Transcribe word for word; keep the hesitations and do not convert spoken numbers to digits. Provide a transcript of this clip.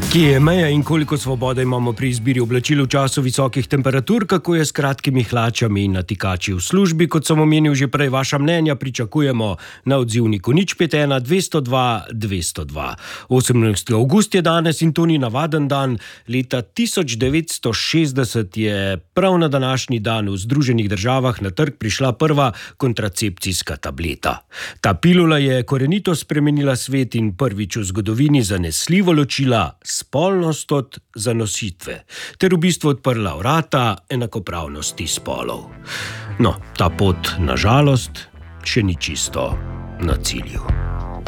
Kje je meja in koliko svobode imamo pri izbiri oblačil v času visokih temperatur, kako je s kratkimi hlačami in natikači v službi, kot sem omenil že prej, vaša mnenja pričakujemo na odzivniku nič pet ena dvesto dva dvesto dva. osemnajstega avgust je danes in to ni navaden dan. Leta tisoč devetsto šestdeset je prav na današnji dan v Združenih državah na trg prišla prva kontracepcijska tableta. Ta pilula je korenito spremenila svet in prvič v zgodovini zanesljivo ločila spolnost od zanositve, ter v bistvu odprla vrata enakopravnosti spolov. No, ta pot, na žalost, še ni čisto na cilju.